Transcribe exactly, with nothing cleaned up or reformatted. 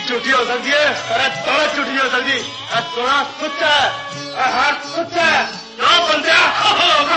झूठी हो सकती है, अरे थोड़ा झूठी हो सकती है, थोड़ा सच्चा है, हर सच्चा है, ना बंदे